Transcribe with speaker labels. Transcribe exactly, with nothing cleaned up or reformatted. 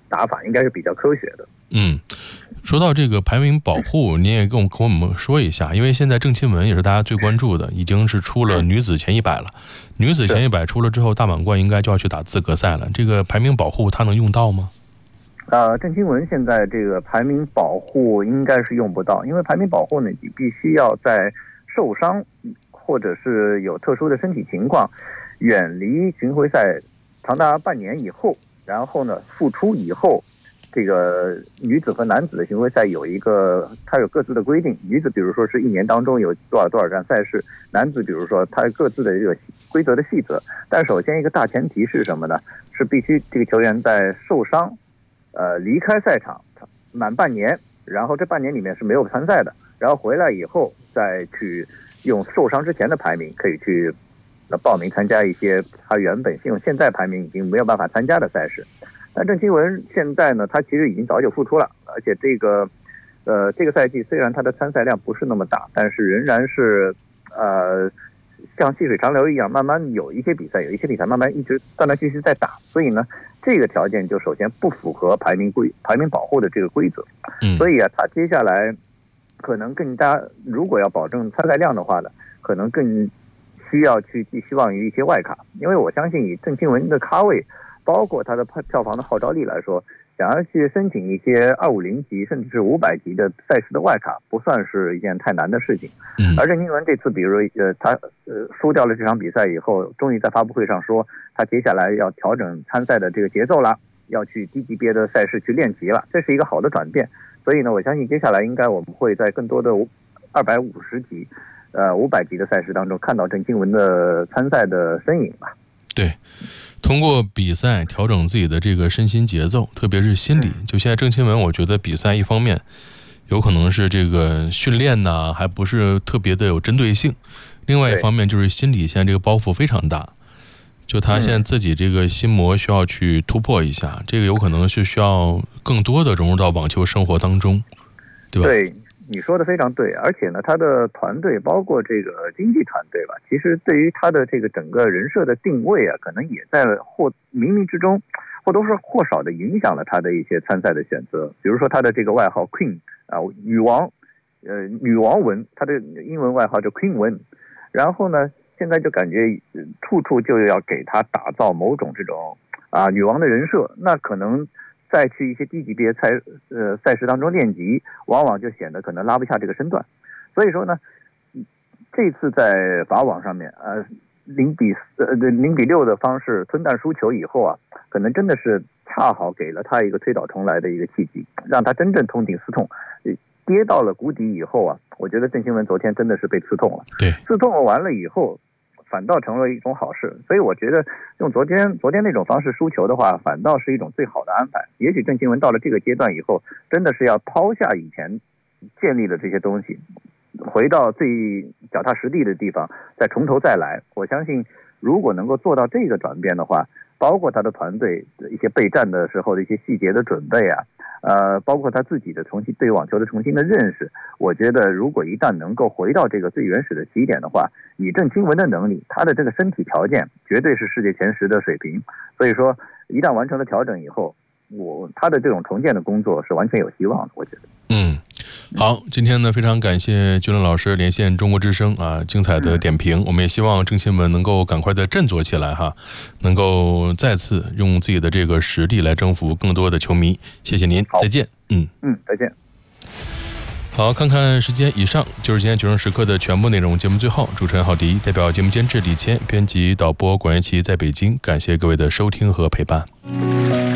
Speaker 1: 打法应该是比较科学的。
Speaker 2: 嗯，说到这个排名保护，你也跟我跟我们说一下，因为现在郑钦文也是大家最关注的，已经是出了女子前一百了。女子前一百出了之后，大满贯应该就要去打资格赛了。这个排名保护它能用到吗？
Speaker 1: 呃，郑钦文现在这个排名保护应该是用不到，因为排名保护呢，你必须要在受伤或者是有特殊的身体情况，远离巡回赛长达半年以后，然后呢复出以后。这个女子和男子的巡回赛有一个，它有各自的规定。女子比如说是一年当中有多少多少站赛事，男子比如说它各自的这个规则的细则。但首先一个大前提是什么呢？是必须这个球员在受伤，呃离开赛场满半年，然后这半年里面是没有参赛的，然后回来以后再去用受伤之前的排名可以去报名参加一些他原本用现在排名已经没有办法参加的赛事。但郑钦文现在呢，他其实已经早就复出了，而且这个，呃，这个赛季虽然他的参赛量不是那么大，但是仍然是，呃，像细水长流一样，慢慢有一些比赛，有一些比赛慢慢一直断断续续在打，所以呢，这个条件就首先不符合排名规排名保护的这个规则，所以啊，他接下来可能更加，如果要保证参赛量的话呢，可能更需要去寄希望于一些外卡，因为我相信以郑钦文的咖位。包括他的票房的号召力来说，想要去申请一些二五零级甚至是五百级的赛事的外卡，不算是一件太难的事情。嗯，而郑钦文这次，比如呃，他呃输掉了这场比赛以后，终于在发布会上说，他接下来要调整参赛的这个节奏了，要去低级别的赛事去练级了，这是一个好的转变。所以呢，我相信接下来应该我们会在更多的二百五十级、呃五百级的赛事当中看到郑钦文的参赛的身影吧。
Speaker 2: 对。通过比赛调整自己的这个身心节奏，特别是心理。就现在郑钦文，我觉得比赛一方面有可能是这个训练呢，还不是特别的有针对性；另外一方面就是心理现在这个包袱非常大，就他现在自己这个心魔需要去突破一下，这个有可能是需要更多的融入到网球生活当中，对吧？
Speaker 1: 对。你说的非常对，而且呢，他的团队包括这个经纪团队吧，其实对于他的这个整个人设的定位啊，可能也在或冥冥之中或多或少的影响了他的一些参赛的选择。比如说他的这个外号 Queen 啊，女王，呃，女王文，他的英文外号叫 Queen 文。然后呢，现在就感觉处处就要给他打造某种这种啊女王的人设，那可能。再去一些低级别赛呃赛事当中练级，往往就显得可能拉不下这个身段。所以说呢，这次在法网上面，呃，零比呃零比六的方式吞蛋输球以后啊，可能真的是恰好给了他一个推倒重来的一个契机，让他真正痛定思痛。跌到了谷底以后啊，我觉得郑钦文昨天真的是被刺痛了。
Speaker 2: 对，
Speaker 1: 刺痛了完了以后。反倒成了一种好事，所以我觉得用昨天昨天那种方式输球的话，反倒是一种最好的安排。也许郑钦文到了这个阶段以后，真的是要抛下以前建立的这些东西，回到最脚踏实地的地方，再从头再来。我相信，如果能够做到这个转变的话，包括他的团队的一些备战的时候的一些细节的准备啊。呃，包括他自己的重新对网球的重新的认识，我觉得如果一旦能够回到这个最原始的起点的话，以郑钦文的能力，他的这个身体条件绝对是世界前十的水平。所以说，一旦完成了调整以后，我他的这种重建的工作是完全有希望的，我觉得。
Speaker 2: 嗯。好，今天呢非常感谢君乐老师连线中国之声啊，精彩的点评。我们也希望郑钦文能够赶快的振作起来哈，能够再次用自己的这个实力来征服更多的球迷。谢谢您，再见。嗯
Speaker 1: 嗯，再见。
Speaker 2: 好，看看时间，以上就是今天九声时刻的全部内容。节目最后，主持人郝迪代表节目监制李谦、编辑导播管元琪在北京，感谢各位的收听和陪伴。